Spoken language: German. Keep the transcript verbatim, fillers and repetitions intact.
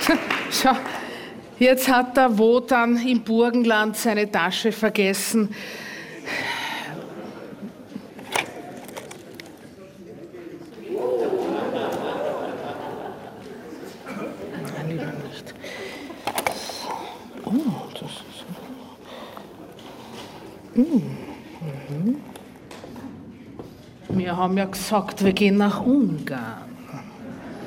Schau, jetzt hat der Wotan im Burgenland seine Tasche vergessen. Nein, lieber nicht. Oh, das ist... Mhm. Wir haben ja gesagt, wir gehen nach Ungarn.